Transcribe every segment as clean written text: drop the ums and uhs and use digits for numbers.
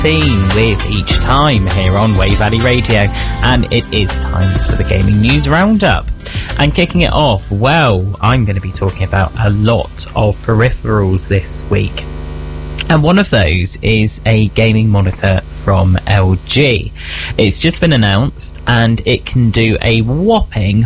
with Each Time here on Wave Valley Radio, and it is time for the Gaming News Roundup. And kicking it off, well, I'm going to be talking about a lot of peripherals this week. And one of those is a gaming monitor from LG. It's just been announced and it can do a whopping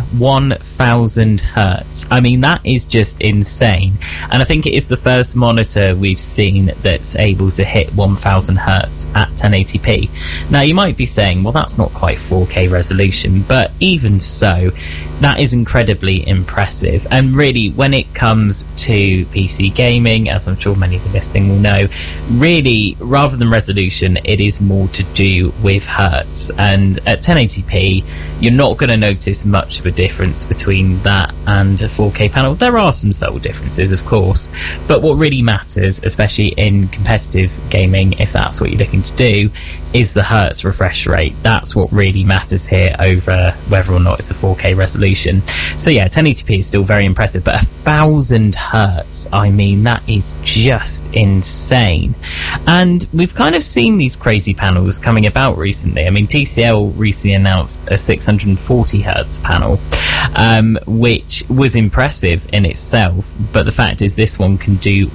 1000 hertz. I mean, that is just insane. And I think it is the first monitor we've seen that's able to hit 1000 hertz at 1080p. Now, you might be saying, well, that's not quite 4K resolution, but even so, that is incredibly impressive. And really, when it comes to PC gaming, as I'm sure many of you listening will know, really, rather than resolution, it is more to do with hertz. And at 1080p, you're not going to notice much of a difference between that and a 4K panel. There are some subtle differences, of course, but what really matters, especially in competitive gaming, if that's what you're looking to do, is the hertz refresh rate. That's what really matters here over whether or not it's a 4K resolution. So yeah, 1080p is still very impressive, but 1000 hertz, I mean, that is just insane. And we've kind of seen these crazy panels coming about recently. I mean, TCL recently announced a 640 hertz panel, which was impressive in itself, but the fact is this one can do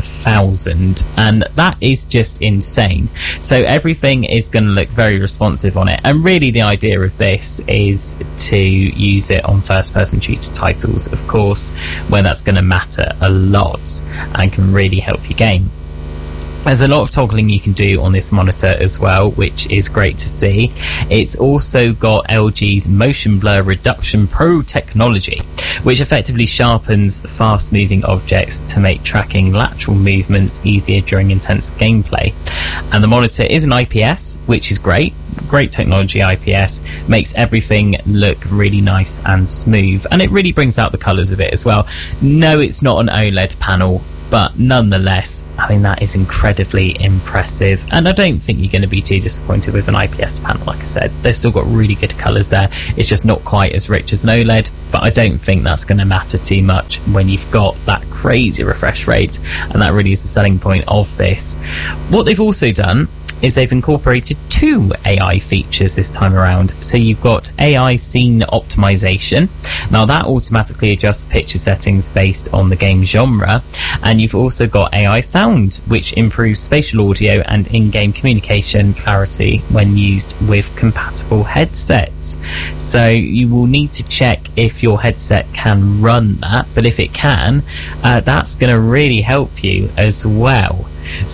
1000, and that is just insane. So everything is going to look very responsive on it, and really the idea of this is to use it on first-person shooter titles, of course, where that's going to matter a lot and can really help your game. There's a lot of toggling you can do on this monitor as well, which is great to see. It's also got LG's Motion Blur Reduction Pro technology, which effectively sharpens fast-moving objects to make tracking lateral movements easier during intense gameplay. And the monitor is an IPS, which is great. Great technology. IPS makes everything look really nice and smooth, and it really brings out the colours of it as well. No, it's not an OLED panel, but nonetheless, I mean, that is incredibly impressive, and I don't think you're going to be too disappointed with an IPS panel. Like I said, they've still got really good colours there. It's just not quite as rich as an OLED, but I don't think that's going to matter too much when you've got that crazy refresh rate, and that really is the selling point of this. What they've also done is they've incorporated 2 AI features this time around. So you've got AI scene optimization. Now that automatically adjusts picture settings based on the game genre. And you've also got AI sound, which improves spatial audio and in-game communication clarity when used with compatible headsets. So you will need to check if your headset can run that, but if it can, that's going to really help you as well.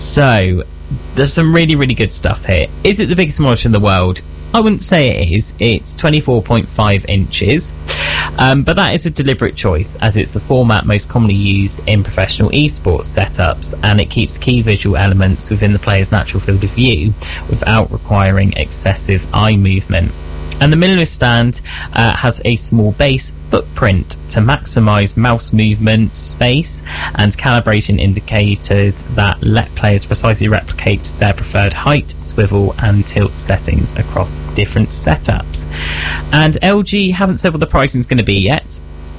So there's some really, really good stuff here. Is it the biggest monitor in the world? I wouldn't say it is. It's 24.5 inches. But that is a deliberate choice, as it's the format most commonly used in professional esports setups, and it keeps key visual elements within the player's natural field of view without requiring excessive eye movement. And the minimalist stand has a small base footprint to maximise mouse movement space and calibration indicators that let players precisely replicate their preferred height, swivel and tilt settings across different setups. And LG haven't said what the pricing is going to be yet,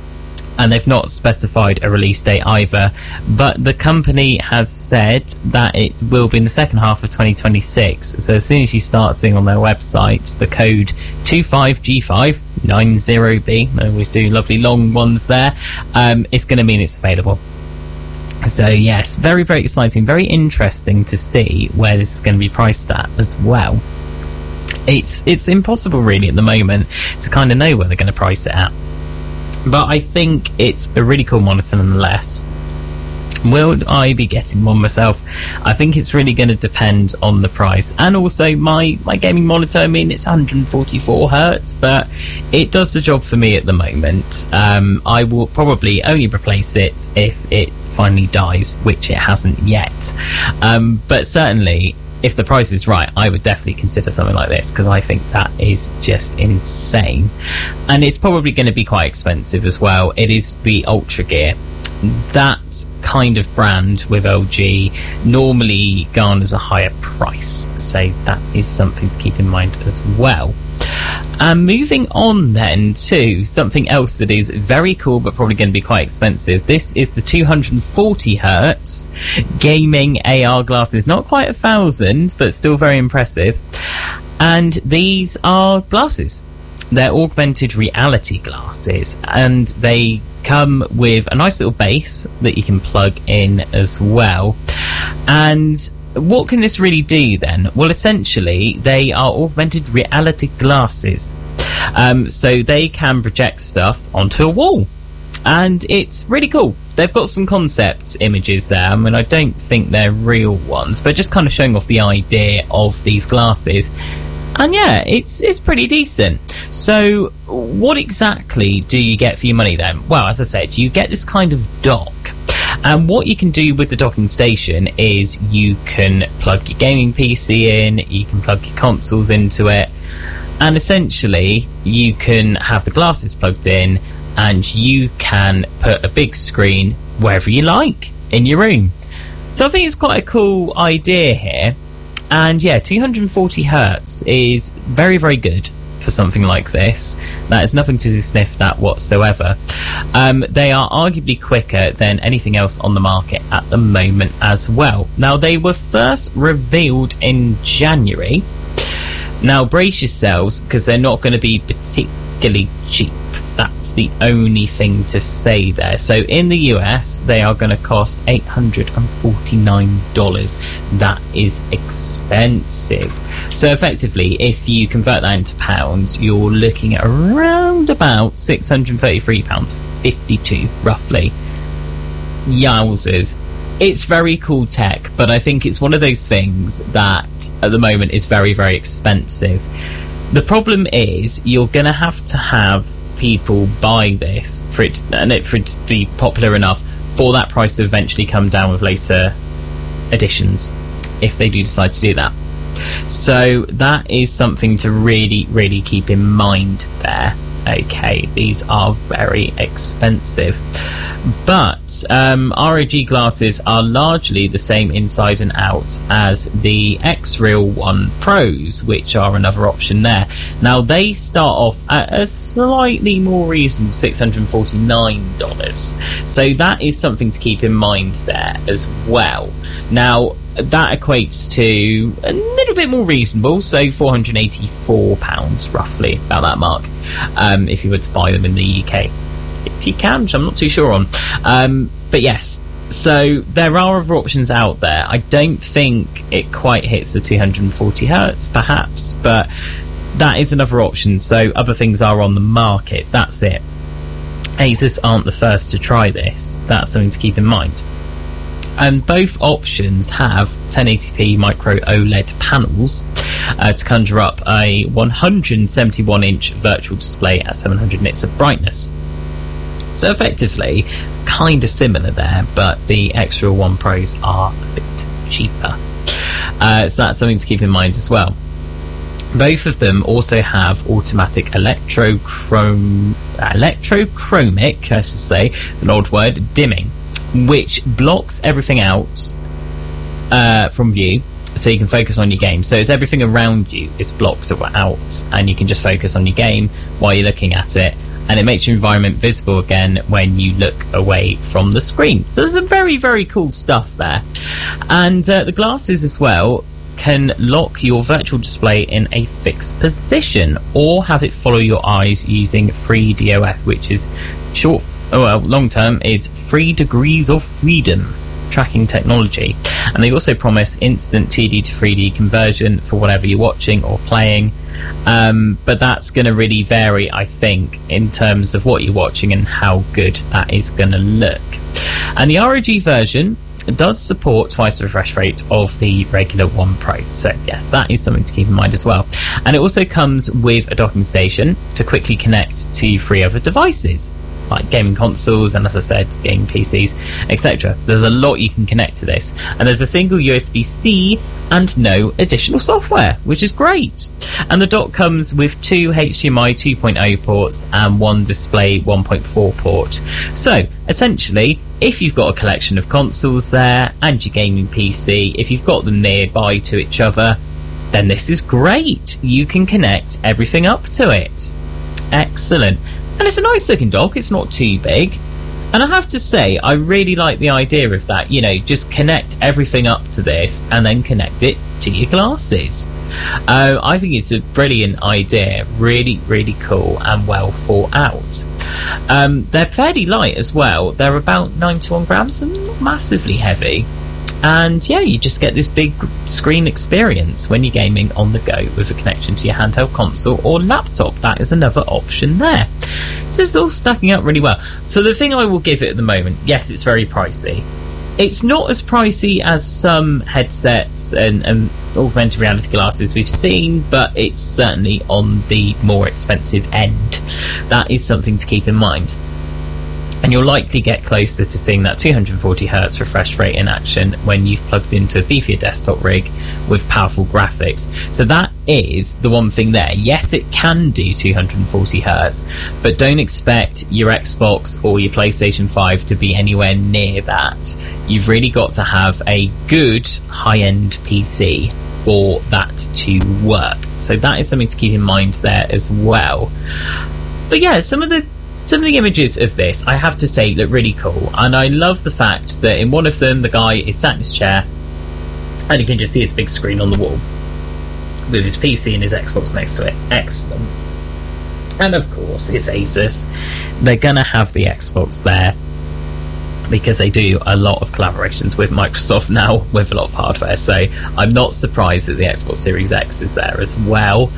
and they've not specified a release date either, but the company has said that it will be in the second half of 2026. So as soon as you start seeing on their website the code 25G590B, I always do lovely long ones there, it's going to mean it's available. So yes, very, very exciting, very interesting to see where this is going to be priced at as well. It's impossible really at the moment to kind of know where they're going to price it at. But I think it's a really cool monitor nonetheless. Will I be getting one myself? I think it's really going to depend on the price. And also my gaming monitor, I mean, it's 144 hertz, but it does the job for me at the moment. I will probably only replace it if it finally dies, which it hasn't yet. But certainly, if the price is right, I would definitely consider something like this, because I think that is just insane. And it's probably going to be quite expensive as well. It is the Ultra Gear. That kind of brand with LG normally garners a higher price, so that is something to keep in mind as well. And moving on then to something else that is very cool but probably going to be quite expensive. This is the 240 hertz gaming AR glasses. Not quite 1,000, but still very impressive. And these are glasses. They're augmented reality glasses, and they come with a nice little base that you can plug in as well. And what can this really do then? Well, essentially, they are augmented reality glasses. So they can project stuff onto a wall. And it's really cool. They've got some concept images there. I mean, I don't think they're real ones, but just kind of showing off the idea of these glasses. And yeah, it's pretty decent. So what exactly do you get for your money then? Well, as I said, you get this kind of dock. And what you can do with the docking station is you can plug your gaming PC in, you can plug your consoles into it, and essentially you can have the glasses plugged in and you can put a big screen wherever you like in your room. So I think it's quite a cool idea here. And yeah, 240 hertz is very, very good for something like this. That is nothing to be sniffed at whatsoever. They are arguably quicker than anything else on the market at the moment as well. Now, they were first revealed in January. Now, brace yourselves, because they're not going to be particularly cheap. That's the only thing to say there. So in the US, they are going to cost $849. That is expensive. So effectively, if you convert that into pounds, you're looking at around about £633.52, roughly. Yowzers. It's very cool tech, but I think it's one of those things that at the moment is very, very expensive. The problem is you're going to have people buy this for it to be popular enough for that price to eventually come down with later editions, if they do decide to do that. So that is something to really, really keep in mind there. Okay, these are very expensive. But ROG glasses are largely the same inside and out as the X-Real 1 Pros, which are another option there. Now, they start off at a slightly more reasonable $649. So that is something to keep in mind there as well. Now, that equates to a little bit more reasonable, so £484 roughly, about that mark, if you were to buy them in the UK. If you can, which I'm not too sure on. But yes, so there are other options out there. I don't think it quite hits the 240 hertz, perhaps, but that is another option. So other things are on the market. That's it. Asus aren't the first to try this. That's something to keep in mind. And both options have 1080p micro OLED panels to conjure up a 171-inch virtual display at 700 nits of brightness. So effectively, kind of similar there, but the X-Real 1 Pros are a bit cheaper. So that's something to keep in mind as well. Both of them also have automatic electrochromic, I should say, it's an old word, dimming, which blocks everything out from view, so you can focus on your game. So it's everything around you is blocked out, and you can just focus on your game while you're looking at it. And it makes your environment visible again when you look away from the screen. So there's some very, very cool stuff there. And the glasses as well can lock your virtual display in a fixed position or have it follow your eyes using FreeDOF, which is long term is 3 degrees of freedom tracking technology. And they also promise instant 2D to 3D conversion for whatever you're watching or playing. But that's going to really vary, I think, in terms of what you're watching and how good that is going to look. And the ROG version does support twice the refresh rate of the regular 1 Pro. So yes, that is something to keep in mind as well. And it also comes with a docking station to quickly connect to 3 other devices, like gaming consoles and, as I said, gaming PCs, etc. There's a lot you can connect to this, and there's a single USB-C and no additional software, which is great. And the dock comes with 2 HDMI 2.0 ports and 1 Display 1.4 port. So essentially, if you've got a collection of consoles there and your gaming PC, if you've got them nearby to each other, then this is great. You can connect everything up to it. Excellent. And it's a nice looking dock. It's not too big. And I have to say, I really like the idea of that. You know, just connect everything up to this and then connect it to your glasses. I think it's a brilliant idea. Really, really cool and well thought out. They're fairly light as well. They're about 91 grams and not massively heavy. And yeah, you just get this big screen experience when you're gaming on the go with a connection to your handheld console or laptop. That is another option there. So this is all stacking up really well. So the thing I will give it at the moment, yes, it's very pricey. It's not as pricey as some headsets and augmented reality glasses we've seen, but it's certainly on the more expensive end. That is something to keep in mind. And you'll likely get closer to seeing that 240Hz refresh rate in action when you've plugged into a beefier desktop rig with powerful graphics. So that is the one thing there. Yes, it can do 240Hz, but don't expect your Xbox or your PlayStation 5 to be anywhere near that. You've really got to have a good high-end PC for that to work. So that is something to keep in mind there as well. But yeah, some of the images of this, I have to say, look really cool. And I love the fact that in one of them, the guy is sat in his chair and you can just see his big screen on the wall with his PC and his Xbox next to it. Excellent. And of course, it's Asus. They're going to have the Xbox there because they do a lot of collaborations with Microsoft now with a lot of hardware. So I'm not surprised that the Xbox Series X is there as well.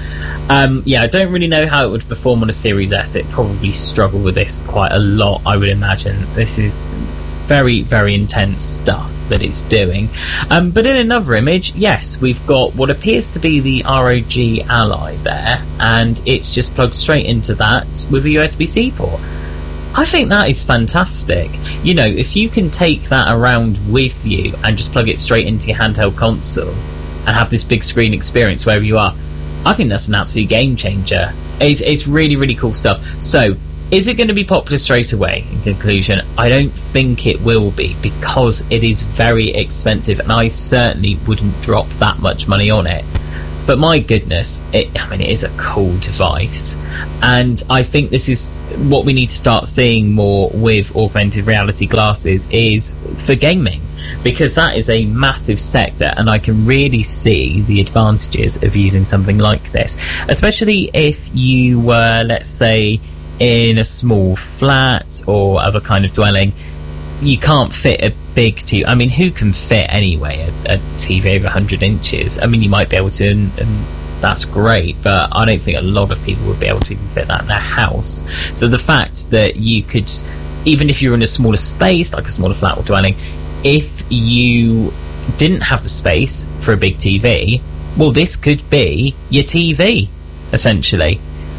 I don't really know how it would perform on a Series S. It probably struggle with this quite a lot, I would imagine. This is very, very intense stuff that it's doing. But in another image, yes, we've got what appears to be the ROG Ally there, and it's just plugged straight into that with a USB-C port. I think that is fantastic. You know, if you can take that around with you and just plug it straight into your handheld console and have this big screen experience wherever you are, I think that's an absolute game changer. It's really, really cool stuff. So, is it going to be popular straight away? In conclusion, I don't think it will be, because it is very expensive and I certainly wouldn't drop that much money on it. But my goodness, it is a cool device. And I think this is what we need to start seeing more with augmented reality glasses, is for gaming. Because that is a massive sector, and I can really see the advantages of using something like this. Especially if you were, let's say, in a small flat or other kind of dwelling. You can't fit a big TV. I mean, who can fit anyway a TV over 100 inches? I mean, you might be able to, and that's great, but I don't think a lot of people would be able to even fit that in their house. So the fact that you could, even if you're in a smaller space, like a smaller flat or dwelling, if you didn't have the space for a big TV, well, this could be your TV, essentially.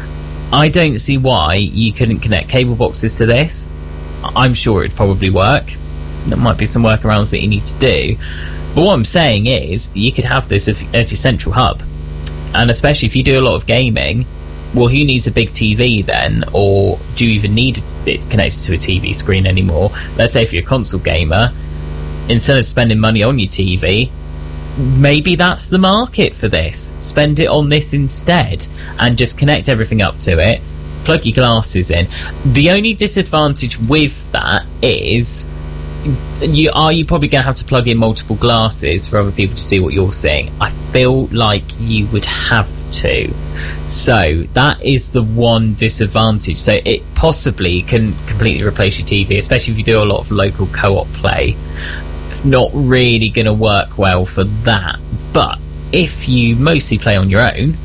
I don't see why you couldn't connect cable boxes to this. I'm sure it'd probably work. There might be some workarounds that you need to do. But what I'm saying is, you could have this as your central hub. And especially if you do a lot of gaming, well, who needs a big TV then? Or do you even need it connected to a TV screen anymore? Let's say if you're a console gamer, instead of spending money on your TV, maybe that's the market for this. Spend it on this instead and just connect everything up to it. Plug your glasses in. The only disadvantage with that is you're probably going to have to plug in multiple glasses for other people to see what you're seeing. I feel like you would have to. So that is the one disadvantage. So it possibly can completely replace your TV, especially if you do a lot of local co-op play. It's not really going to work well for that. But if you mostly play on your own,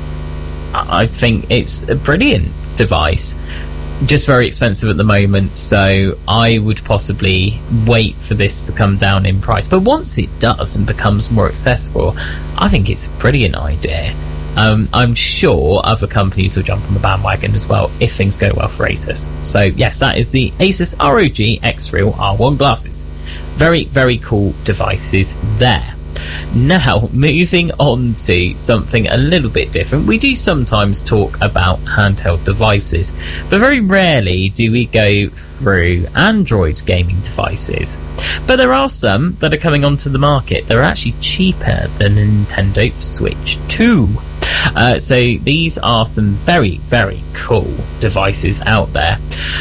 I think it's a brilliant device. Just very expensive at the moment, so I would possibly wait for this to come down in price. But once it does and becomes more accessible, I think it's a brilliant idea. I'm sure other companies will jump on the bandwagon as well if things go well for Asus. So yes, that is the Asus ROG X-Real R1 glasses. Very, very cool devices there. Now, moving on to something a little bit different. We do sometimes talk about handheld devices, but very rarely do we go through Android gaming devices. But there are some that are coming onto the market. They're actually cheaper than Nintendo Switch 2. So these are some very, very cool devices out there.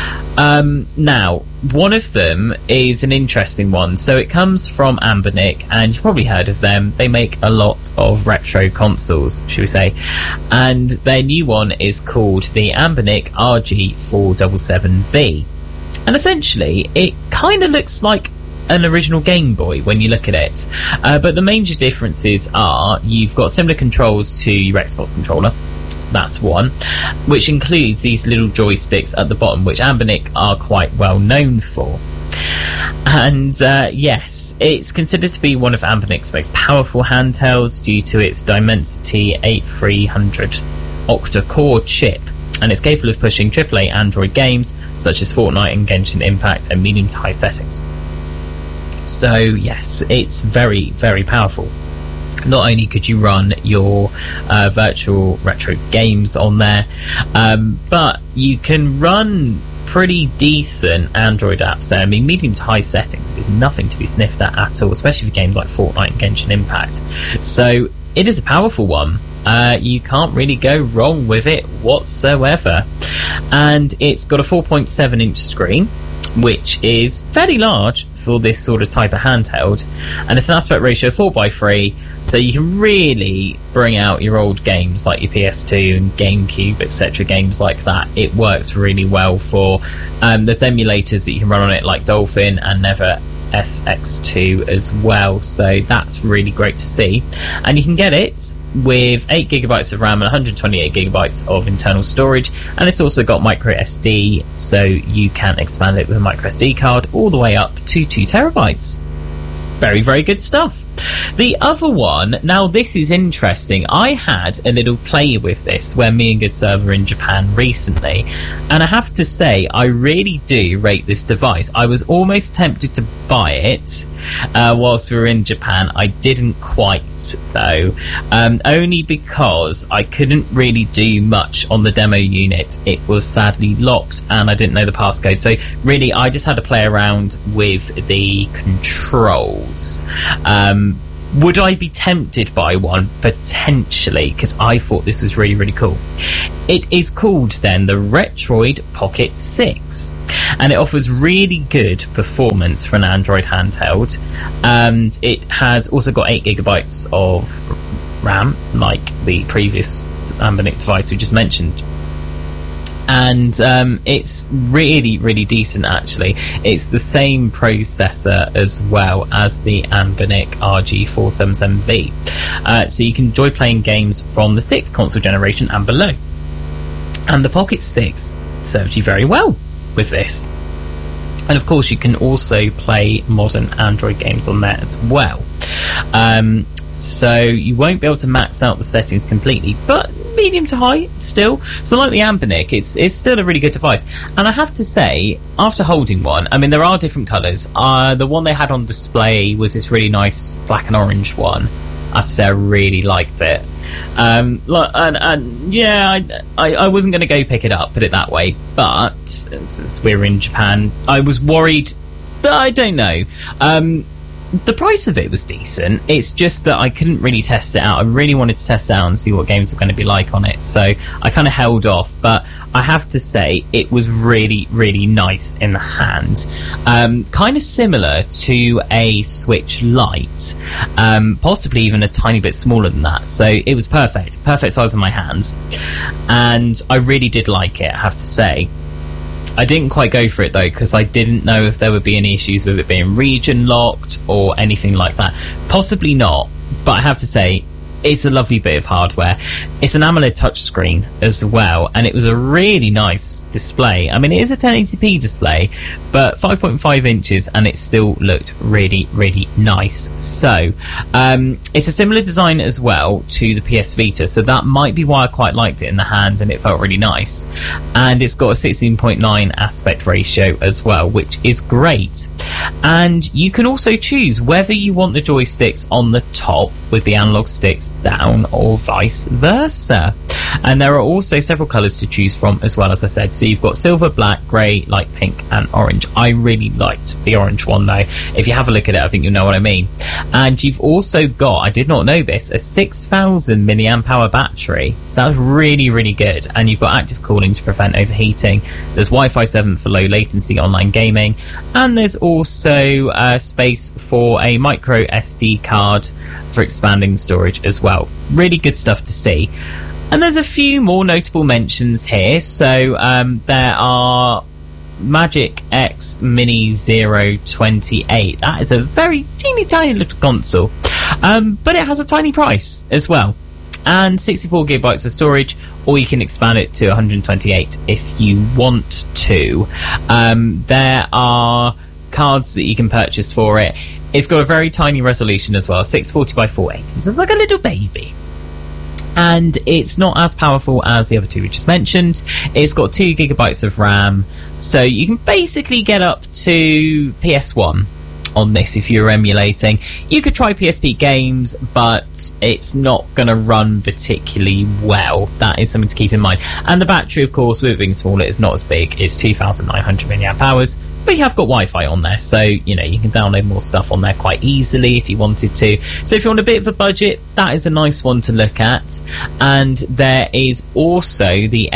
Now, one of them is an interesting one. So it comes from Anbernic, and you've probably heard of them. They make a lot of retro consoles, should we say. And their new one is called the Anbernic RG477V. And essentially, it kind of looks like an original Game Boy when you look at it. But the major differences are you've got similar controls to your Xbox controller. That's one, which includes these little joysticks at the bottom, which Anbernic are quite well known for. And yes, it's considered to be one of Anbernic's most powerful handhelds due to its Dimensity 8300 octa-core chip, and it's capable of pushing AAA Android games such as Fortnite and Genshin Impact at medium to high settings. So yes, it's very, very powerful. Not only could you run your virtual retro games on there, but you can run pretty decent Android apps there. I mean, medium to high settings is nothing to be sniffed at all, especially for games like Fortnite and Genshin Impact. So it is a powerful one. You can't really go wrong with it whatsoever. And it's got a 4.7 inch screen, which is fairly large for this sort of type of handheld, and it's an aspect ratio 4:3, so you can really bring out your old games like your PS2 and GameCube, etc., games like that. It works really well for there's emulators that you can run on it like Dolphin and Never SX2 as well, so that's really great to see. And you can get it with 8GB of RAM and 128GB of internal storage, and it's also got micro SD, so you can expand it with a micro SD card all the way up to 2TB. Very, very good stuff. The other one, now this is interesting. I had a little play with this when me and Good Sir were in Japan recently, and I have to say I really do rate this device. I was almost tempted to buy it whilst we were in Japan. I didn't quite though, only because I couldn't really do much on the demo unit. It was sadly locked and I didn't know the passcode, so really I just had to play around with the controls. Would I be tempted by one? Potentially, because I thought this was really, really cool. It is called then the Retroid Pocket 6, and it offers really good performance for an Android handheld, and it has also got 8GB of RAM, like the previous Anbernic device we just mentioned. And it's really, really decent actually. It's the same processor as well as the Anbernic RG477V. So you can enjoy playing games from the 6th console generation and below. And the Pocket 6 serves you very well with this. And of course you can also play modern Android games on there as well. So you won't be able to max out the settings completely, but medium to high still. So like the Anbernic, it's still a really good device. And I have to say, after holding one, I mean there are different colours. The one they had on display was this really nice black and orange one. I have to say I really liked it. And yeah, I wasn't going to go pick it up, put it that way. But since we were in Japan, I was worried that I don't know. The price of it was decent. It's just that I couldn't really test it out. I really wanted to test it out and see what games were going to be like on it. So I kind of held off. But I have to say, it was really, really nice in the hand. Kind of similar to a Switch Lite. Possibly even a tiny bit smaller than that. So it was perfect. Perfect size on my hands. And I really did like it, I have to say. I didn't quite go for it though, because I didn't know if there would be any issues with it being region locked or anything like that. Possibly not, but I have to say it's a lovely bit of hardware. It's an AMOLED touchscreen as well, and it was a really nice display. I mean, it is a 1080p display, but 5.5 inches, and it still looked really, really nice. So, it's a similar design as well to the PS Vita, so that might be why I quite liked it in the hand, and it felt really nice. And it's got a 16:9 aspect ratio as well, which is great. And you can also choose whether you want the joysticks on the top with the analog sticks down or vice versa. And there are also several colours to choose from as well, as I said. So you've got silver, black, grey, light pink and orange. I really liked the orange one though. If you have a look at it, I think you'll know what I mean. And you've also got, I did not know this, a 6,000 milliamp hour battery. Sounds really, really good. And you've got active cooling to prevent overheating. There's Wi-Fi 7 for low latency online gaming. And there's also space for a micro SD card for expanding storage as well. Really good stuff to see. And there's a few more notable mentions here. So there are Magic X Mini 028. That is a very teeny tiny little console, but it has a tiny price as well, and 64 gigabytes of storage, or you can expand it to 128 if you want to. There are cards that you can purchase for it. It's got a very tiny resolution as well, 640 by 480, so it's like a little baby. And it's not as powerful as the other two we just mentioned. It's got 2 gigabytes of RAM, so you can basically get up to PS1 on this if you're emulating. You could try PSP games, but it's not going to run particularly well. That is something to keep in mind. And the battery, of course, with it being smaller, is not as big. It's 2,900 milliamp hours. But you have got Wi-Fi on there, so you can download more stuff on there quite easily if you wanted to. So if you want a bit of a budget, that is a nice one to look at. And there is also the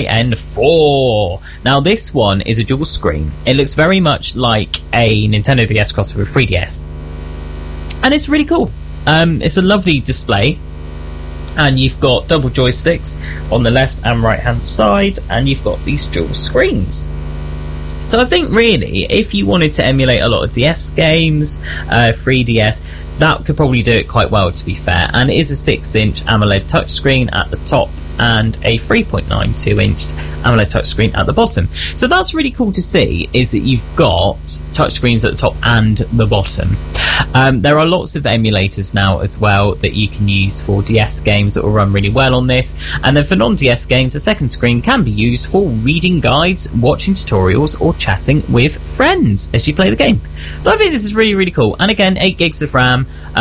AYN4. Now this one is a dual screen. It looks very much like a Nintendo DS crossover with 3DS, and it's really cool. It's a lovely display. And you've got double joysticks on the left and right hand side, and you've got these dual screens. So I think really, if you wanted to emulate a lot of DS games, 3DS, that could probably do it quite well, to be fair. And it is a 6-inch AMOLED touchscreen at the top and a 3.92-inch AMOLED touchscreen at the bottom. So that's really cool to see, is that you've got touchscreens at the top and the bottom. There are lots of emulators now as well that you can use for DS games that will run really well on this. And then for non-DS games, the second screen can be used for reading guides, watching tutorials, or chatting with friends as you play the game. So I think this is really, really cool. And again, 8 gigs of RAM,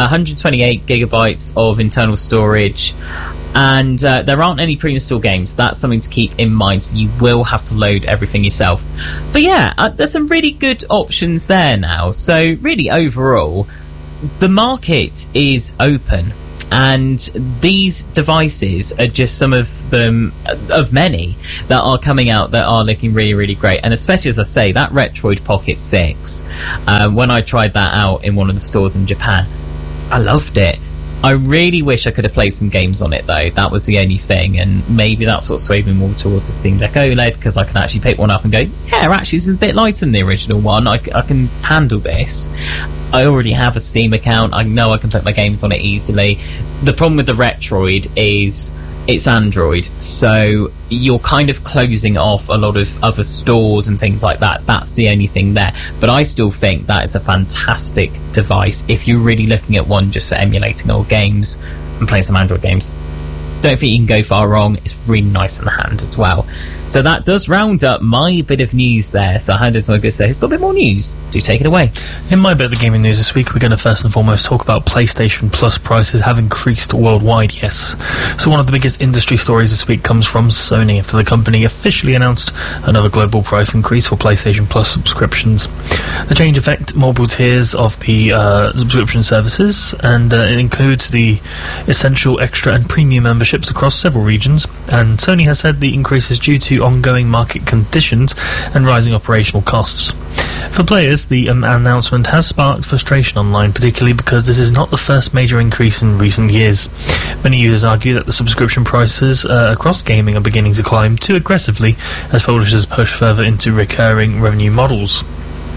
128 gigabytes of internal storage. And there aren't any pre-installed games. That's something to keep in mind, so you will have to load everything yourself. But yeah, there's some really good options there now. So really, overall, the market is open, and these devices are just some of them, of many that are coming out that are looking really, really great. And especially, as I say, that Retroid Pocket 6, when I tried that out in one of the stores in Japan, I loved it. I really wish I could have played some games on it though. That was the only thing, and maybe that's what swayed me more towards the Steam Deck OLED, because I can actually pick one up and go, yeah, actually this is a bit lighter than the original one. I can handle this. I already have a Steam account. I know I can put my games on it easily. The problem with the Retroid is it's Android, so you're kind of closing off a lot of other stores and things like that. That's the only thing there. But I still think that is a fantastic device if you're really looking at one just for emulating old games and playing some Android games. Don't think you can go far wrong. It's really nice in the hand as well. So that does round up my bit of news there. So I hand it to my good sir who's got a bit more news. Do take it away. In my bit of the gaming news this week, we're going to first and foremost talk about PlayStation Plus prices have increased worldwide, yes. So one of the biggest industry stories this week comes from Sony, after the company officially announced another global price increase for PlayStation Plus subscriptions. The change affects multiple tiers of the subscription services, and it includes the Essential, Extra and Premium memberships across several regions. And Sony has said the increase is due to ongoing market conditions and rising operational costs. For players, the announcement has sparked frustration online, particularly because this is not the first major increase in recent years. Many users argue that the subscription prices across gaming are beginning to climb too aggressively as publishers push further into recurring revenue models.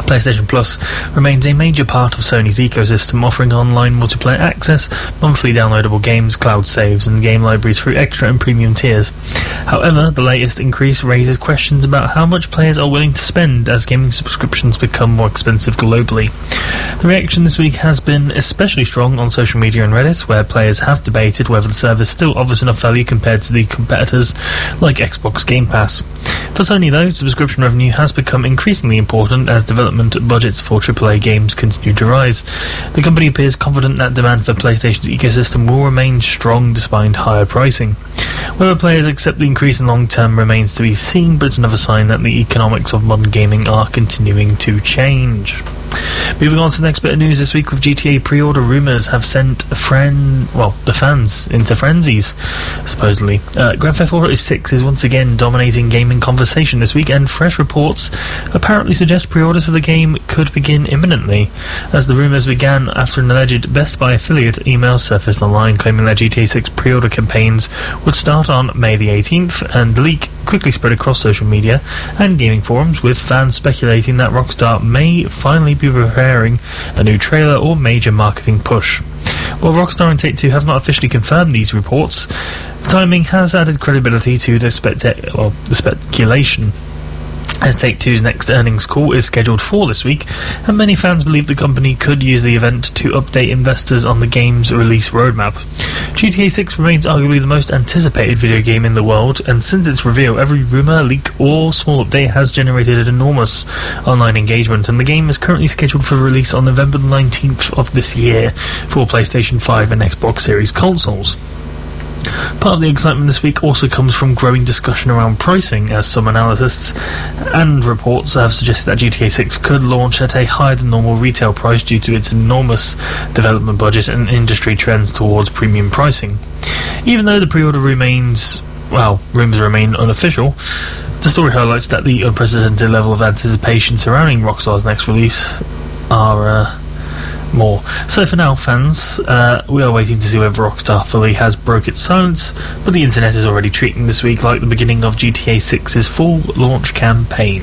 PlayStation Plus remains a major part of Sony's ecosystem, offering online multiplayer access, monthly downloadable games, cloud saves, and game libraries through extra and premium tiers. However, the latest increase raises questions about how much players are willing to spend as gaming subscriptions become more expensive globally. The reaction this week has been especially strong on social media and Reddit, where players have debated whether the service still offers enough value compared to the competitors like Xbox Game Pass. For Sony, though, subscription revenue has become increasingly important as development budgets for AAA games continue to rise. The company appears confident that demand for PlayStation's ecosystem will remain strong despite higher pricing. Whether players accept the increase in long term remains to be seen, but it's another sign that the economics of modern gaming are continuing to change. Moving on to the next bit of news this week, with GTA pre-order rumours have sent the fans into frenzies, supposedly. Grand Theft Auto 6 is once again dominating gaming conversation this week, and fresh reports apparently suggest pre-orders for the game could begin imminently, as the rumours began after an alleged Best Buy affiliate email surfaced online claiming that GTA 6 pre-order campaigns would start on May the 18th, and the leak quickly spread across social media and gaming forums, with fans speculating that Rockstar may finally be preparing a new trailer or major marketing push. While Rockstar and Take-Two have not officially confirmed these reports, the timing has added credibility to the speculation, as Take-Two's next earnings call is scheduled for this week, and many fans believe the company could use the event to update investors on the game's release roadmap. GTA 6 remains arguably the most anticipated video game in the world, and since its reveal, every rumour, leak or small update has generated an enormous online engagement, and the game is currently scheduled for release on November 19th of this year for PlayStation 5 and Xbox Series consoles. Part of the excitement this week also comes from growing discussion around pricing, as some analysts and reports have suggested that GTA 6 could launch at a higher than normal retail price due to its enormous development budget and industry trends towards premium pricing. Even though the pre-order rumours remain unofficial, the story highlights that the unprecedented level of anticipation surrounding Rockstar's next release are more. So for now, fans, we are waiting to see whether Rockstar fully has broke its silence, but the internet is already treating this week like the beginning of GTA 6's full launch campaign.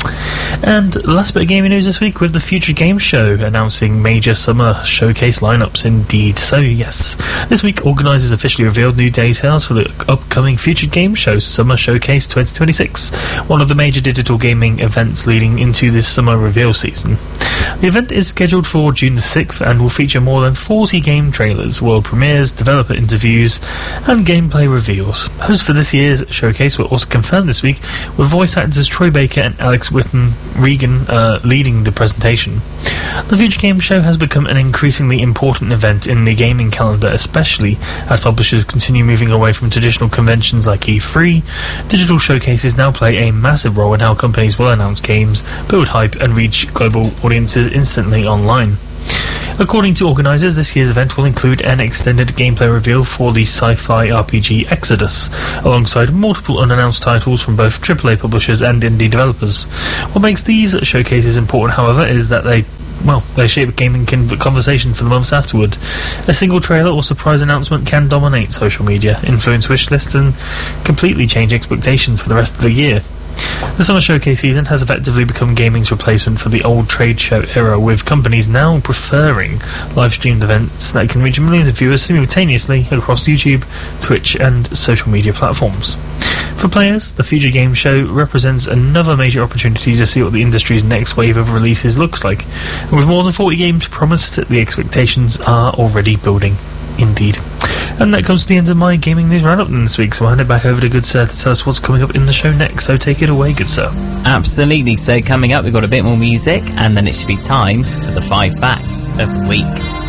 And last bit of gaming news this week, with the Future Games Show announcing major summer showcase lineups indeed. So yes, this week organisers officially revealed new details for the upcoming Future Games Show Summer Showcase 2026, one of the major digital gaming events leading into this summer reveal season. The event is scheduled for June the 6th and will feature more than 40 game trailers, world premieres, developer interviews and gameplay reveals. Hosts for this year's showcase were also confirmed this week, with voice actors Troy Baker and Alex Regan leading the presentation. The Future Game Show has become an increasingly important event in the gaming calendar, especially as publishers continue moving away from traditional conventions like E3. Digital showcases now play a massive role in how companies will announce games, build hype and reach global audiences instantly online. According to organisers, this year's event will include an extended gameplay reveal for the sci-fi RPG Exodus, alongside multiple unannounced titles from both AAA publishers and indie developers. What makes these showcases important, however, is that they shape gaming conversation for the months afterward. A single trailer or surprise announcement can dominate social media, influence wish lists and completely change expectations for the rest of the year. The summer showcase season has effectively become gaming's replacement for the old trade show era, with companies now preferring live-streamed events that can reach millions of viewers simultaneously across YouTube, Twitch and social media platforms. For players, the Future Game Show represents another major opportunity to see what the industry's next wave of releases looks like, and with more than 40 games promised, the expectations are already building. Indeed. And that comes to the end of my gaming news roundup this week, so I'll hand it back over to Good Sir to tell us what's coming up in the show next. So take it away, Good Sir. Absolutely. So coming up, we've got a bit more music, and then it should be time for the 5 facts of the week.